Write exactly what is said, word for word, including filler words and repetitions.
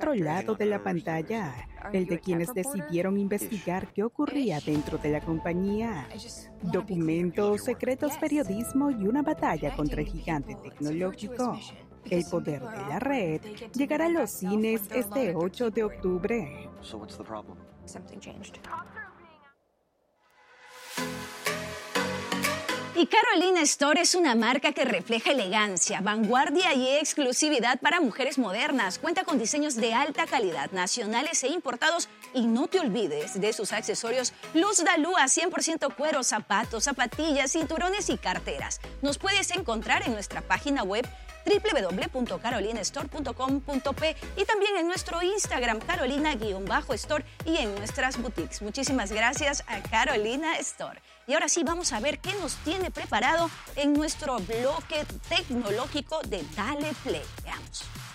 otro lado de la pantalla, el de quienes decidieron investigar qué ocurría dentro de la compañía. Documentos, secretos, periodismo y una batalla contra el gigante tecnológico. El poder de la red llegará a los cines este ocho de octubre. Y Carolina Store es una marca que refleja elegancia, vanguardia y exclusividad para mujeres modernas. Cuenta con diseños de alta calidad, nacionales e importados. Y no te olvides de sus accesorios Luz Dalúa, cien por ciento cuero, zapatos, zapatillas, cinturones y carteras. Nos puedes encontrar en nuestra página web doble u doble u doble u punto carolina store punto com punto pe y también en nuestro Instagram carolina-store y en nuestras boutiques. Muchísimas gracias a Carolina Store. Y ahora sí, vamos a ver qué nos tiene preparado en nuestro bloque tecnológico de Dale Play. Veamos.